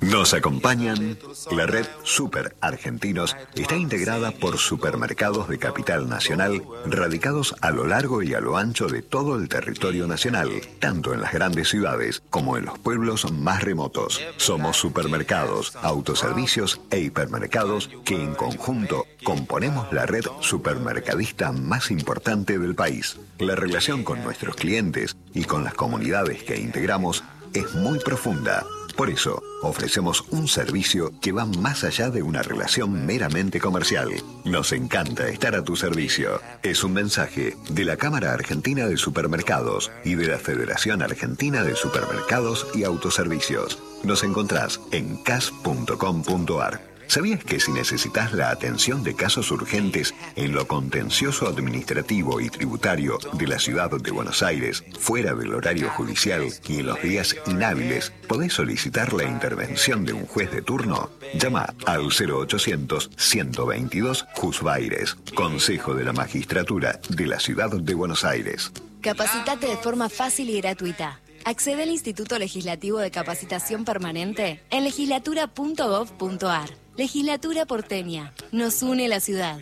Nos acompañan. La red Super Argentinos está integrada por supermercados de capital nacional radicados a lo largo y a lo ancho de todo el territorio nacional, tanto en las grandes ciudades como en los pueblos más remotos. Somos supermercados, autoservicios e hipermercados que en conjunto componemos la red supermercadista más importante del país. La relación con nuestros clientes y con las comunidades que integramos es muy profunda. Por eso, ofrecemos un servicio que va más allá de una relación meramente comercial. Nos encanta estar a tu servicio. Es un mensaje de la Cámara Argentina de Supermercados y de la Federación Argentina de Supermercados y Autoservicios. Nos encontrás en cas.com.ar. ¿Sabías que si necesitas la atención de casos urgentes en lo contencioso administrativo y tributario de la ciudad de Buenos Aires, fuera del horario judicial y en los días inhábiles, podés solicitar la intervención de un juez de turno? Llama al 0800-122 Jusbaires, Consejo de la Magistratura de la Ciudad de Buenos Aires. Capacitate de forma fácil y gratuita. Accede al Instituto Legislativo de Capacitación Permanente en legislatura.gov.ar. Legislatura porteña. Nos une la ciudad.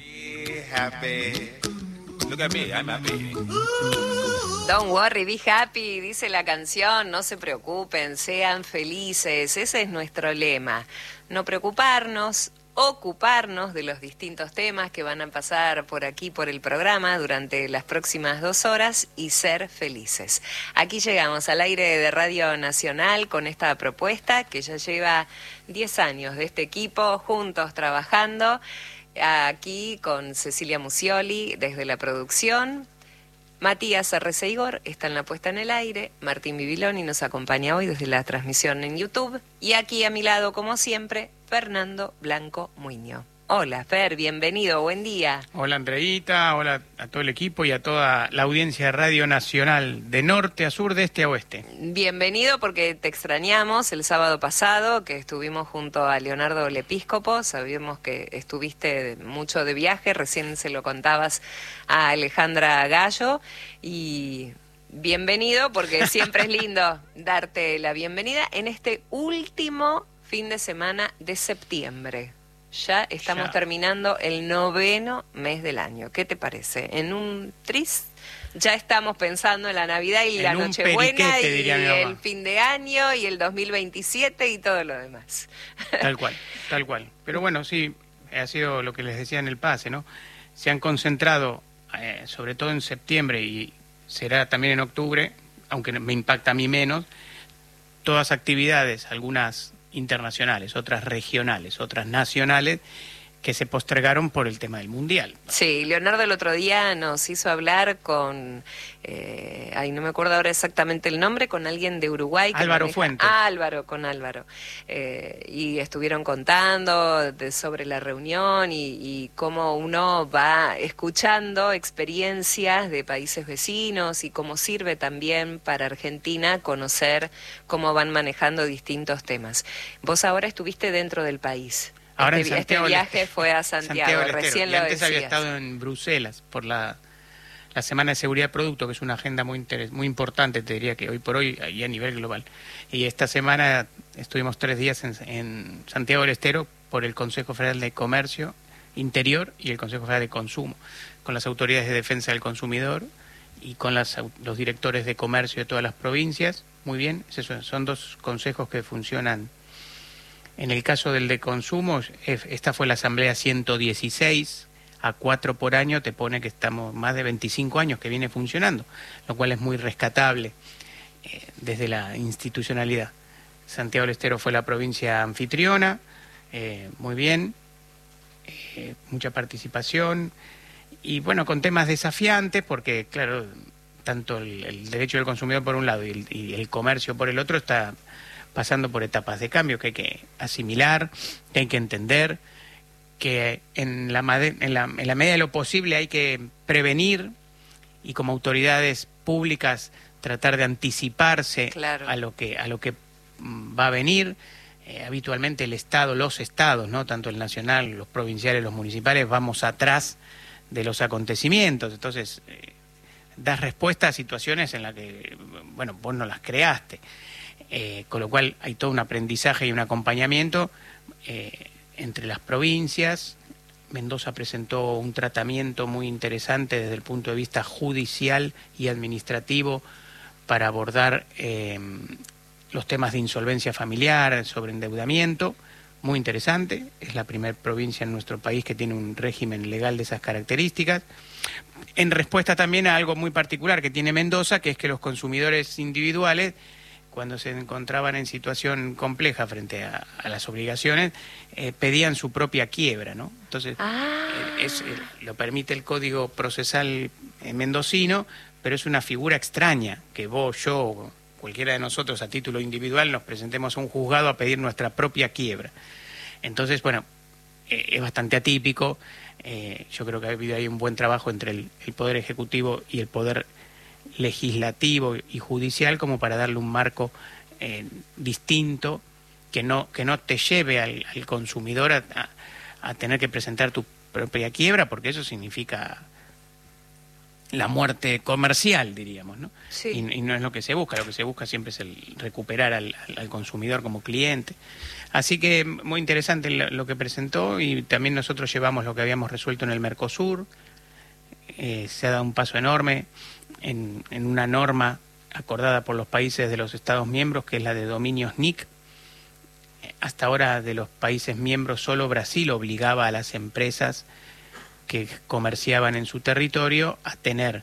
Don't worry, be happy, dice la canción. No se preocupen, sean felices. Ese es nuestro lema. No preocuparnos, ocuparnos de los distintos temas que van a pasar por aquí, por el programa, durante las próximas 2 horas y ser felices. Aquí llegamos al aire de Radio Nacional con esta propuesta que ya lleva 10 años de este equipo juntos trabajando, aquí con Cecilia Musioli desde la producción. Matías Arreceigor está en la puesta en el aire, Martín Bibiloni nos acompaña hoy desde la transmisión en YouTube y aquí a mi lado, como siempre, Fernando Blanco Muiño. Hola, Fer, bienvenido, buen día. Hola, Andreita, hola a todo el equipo y a toda la audiencia de Radio Nacional, de norte a sur, de este a oeste. Bienvenido porque te extrañamos el sábado pasado, que estuvimos junto a Leonardo Lepíscopo, sabíamos que estuviste mucho de viaje, recién se lo contabas a Alejandra Gallo, y bienvenido porque siempre es lindo darte la bienvenida en este último fin de semana de septiembre. Ya estamos terminando el 9º mes del año. ¿Qué te parece? En un tris ya estamos pensando en la Navidad y la Nochebuena y el fin de año y el 2027 y todo lo demás. Tal cual, tal cual. Pero bueno, sí, ha sido lo que les decía en el pase, ¿no? Se han concentrado, sobre todo en septiembre y será también en octubre, aunque me impacta a mí menos, todas actividades, algunas internacionales, otras regionales, otras nacionales, que se postergaron por el tema del Mundial. Sí, Leonardo el otro día nos hizo hablar con, no me acuerdo ahora exactamente el nombre, con alguien de Uruguay. Álvaro Fuentes. Álvaro. Y estuvieron contando sobre la reunión y cómo uno va escuchando experiencias de países vecinos y cómo sirve también para Argentina conocer cómo van manejando distintos temas. Vos ahora estuviste dentro del país. Ahora este viaje fue a Santiago recién lo antes decías. Había estado en Bruselas por la Semana de Seguridad de Producto, que es una agenda muy importante, te diría que hoy por hoy, y a nivel global. Y esta semana estuvimos 3 días en Santiago del Estero por el Consejo Federal de Comercio Interior y el Consejo Federal de Consumo, con las autoridades de defensa del consumidor y con los directores de comercio de todas las provincias. Muy bien, son 2 consejos que funcionan. En el caso del de consumo, esta fue la asamblea 116, a 4 por año, te pone que estamos más de 25 años que viene funcionando, lo cual es muy rescatable desde la institucionalidad. Santiago del Estero fue la provincia anfitriona, muy bien, mucha participación, y bueno, con temas desafiantes, porque claro, tanto el derecho del consumidor por un lado y el comercio por el otro está pasando por etapas de cambio que hay que asimilar, que hay que entender, que en la medida de lo posible hay que prevenir y como autoridades públicas tratar de anticiparse a lo que va a venir. Habitualmente el Estado, los estados, ¿no? Tanto el nacional, los provinciales, los municipales, vamos atrás de los acontecimientos. Entonces, das respuesta a situaciones en las que, bueno, vos no las creaste. con lo cual hay todo un aprendizaje y un acompañamiento entre las provincias. Mendoza presentó un tratamiento muy interesante desde el punto de vista judicial y administrativo para abordar los temas de insolvencia familiar, sobreendeudamiento, muy interesante. Es la primera provincia en nuestro país que tiene un régimen legal de esas características. En respuesta también a algo muy particular que tiene Mendoza, que es que los consumidores individuales, cuando se encontraban en situación compleja frente a las obligaciones, pedían su propia quiebra, ¿no? Entonces, lo permite el Código Procesal mendocino, pero es una figura extraña que vos, yo, cualquiera de nosotros a título individual nos presentemos a un juzgado a pedir nuestra propia quiebra. Entonces, bueno, es bastante atípico. Yo creo que ha habido ahí un buen trabajo entre el Poder Ejecutivo y el Poder Legislativo y Judicial como para darle un marco distinto que no te lleve al consumidor a tener que presentar tu propia quiebra, porque eso significa la muerte comercial, diríamos, ¿no? Sí. Y no es lo que se busca. Lo que se busca siempre es el recuperar al consumidor como cliente. Así que muy interesante lo que presentó, y también nosotros llevamos lo que habíamos resuelto en el Mercosur. Se ha dado un paso enorme en una norma acordada por los países de los Estados miembros, que es la de dominios NIC. Hasta ahora, de los países miembros, solo Brasil obligaba a las empresas que comerciaban en su territorio a tener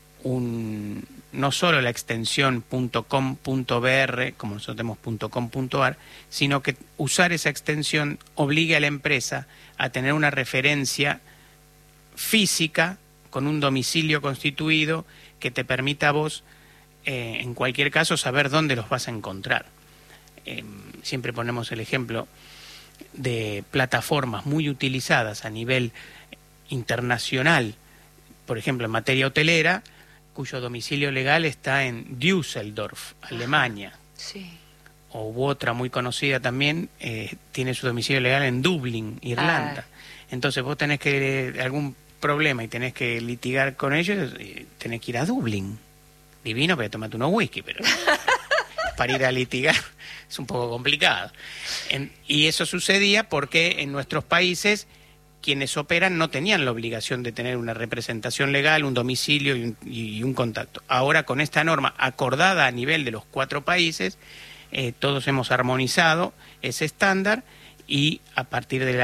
no solo la extensión .com.br, como nosotros tenemos .com.ar, sino que usar esa extensión obligue a la empresa a tener una referencia física con un domicilio constituido que te permita a vos, en cualquier caso, saber dónde los vas a encontrar. Siempre ponemos el ejemplo de plataformas muy utilizadas a nivel internacional, por ejemplo en materia hotelera, cuyo domicilio legal está en Düsseldorf, Alemania. Sí. O otra muy conocida también, tiene su domicilio legal en Dublín, Irlanda. Entonces vos tenés que algún problema y tenés que litigar con ellos, tenés que ir a Dublín. Divino, pero tomate unos whisky, pero para ir a litigar es un poco complicado. Y eso sucedía porque en nuestros países quienes operan no tenían la obligación de tener una representación legal, un domicilio y un contacto. Ahora, con esta norma acordada a nivel de los 4 países, todos hemos armonizado ese estándar, y a partir de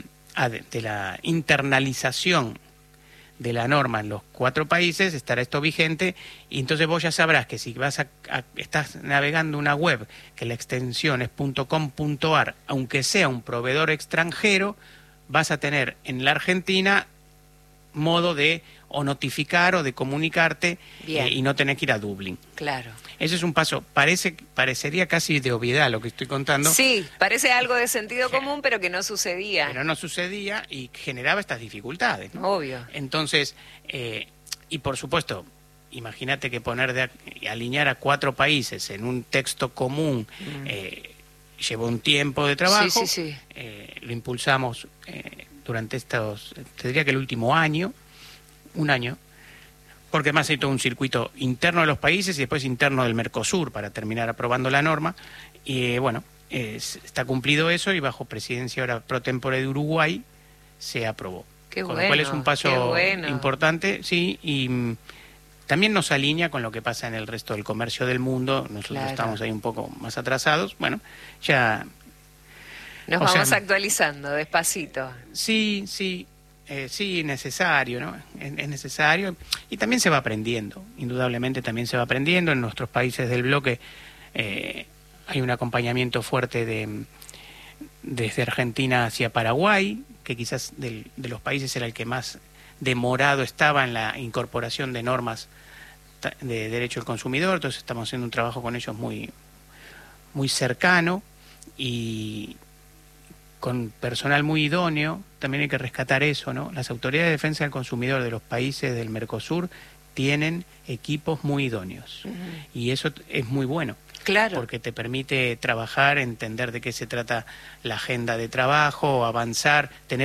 la internalización de la norma en los 4 países estará esto vigente, y entonces vos ya sabrás que si estás navegando una web que la extensión es .com.ar, aunque sea un proveedor extranjero, vas a tener en la Argentina modo de o notificar o de comunicarte y no tener que ir a Dublín. Claro. Ese es un paso, parecería casi de obviedad lo que estoy contando. Sí, parece algo de sentido común, pero que no sucedía. Pero no sucedía y generaba estas dificultades, ¿no? Obvio. Entonces, y por supuesto, imagínate que alinear a 4 países en un texto común llevó un tiempo de trabajo. Sí. Lo impulsamos durante te diría que el último año, un año, porque además hay todo un circuito interno de los países y después interno del Mercosur para terminar aprobando la norma. Y bueno, está cumplido eso, y bajo presidencia ahora pro tempore de Uruguay se aprobó. Con lo cual es un paso importante, sí, y también nos alinea con lo que pasa en el resto del comercio del mundo. Nosotros estamos ahí un poco más atrasados. Bueno, ya nos vamos actualizando despacito. Sí, necesario, ¿no? Es necesario, y también se va aprendiendo, indudablemente también se va aprendiendo. En nuestros países del bloque hay un acompañamiento fuerte desde Argentina hacia Paraguay, que quizás de los países era el que más demorado estaba en la incorporación de normas de derecho al consumidor. Entonces estamos haciendo un trabajo con ellos muy, muy cercano y con personal muy idóneo. También hay que rescatar eso, ¿no? Las autoridades de defensa del consumidor de los países del Mercosur tienen equipos muy idóneos. Y eso es muy bueno. Claro. Porque te permite trabajar, entender de qué se trata la agenda de trabajo, avanzar, tener